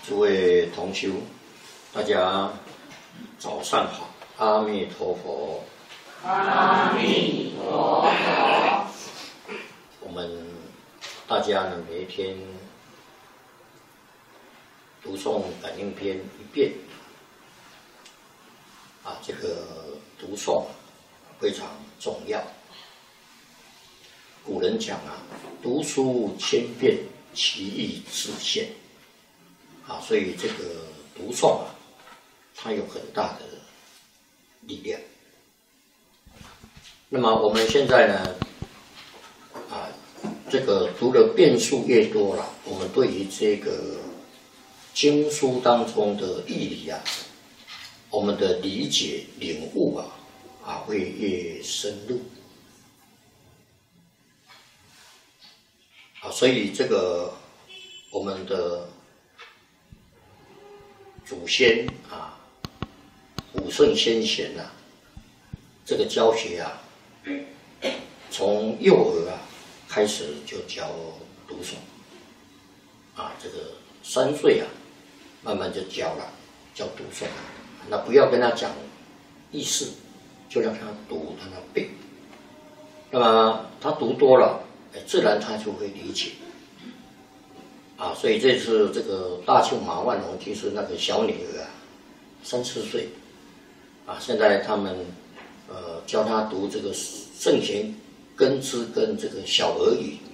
诸位同修，大家早上好，阿弥陀佛。 阿弥陀佛。 我们大家呢，每一天读诵感应篇一遍，这个读诵非常重要。古人讲读书千遍，其义自现。所以这个读诵它有很大的力量。那么我们现在呢，这个读的遍数越多了，我们对于这个经书当中的义理我们的理解领悟会越深入。所以这个我们的祖先古圣先贤这个教学从幼儿开始就教读诵这个3岁慢慢就教了，教读诵那不要跟他讲意思，就让他读，让他背。那么他读多了，自然他就会理解。所以这次这个大庆马万龙就是那个小女儿3、4岁现在他们教他读这个圣贤根知跟这个小儿语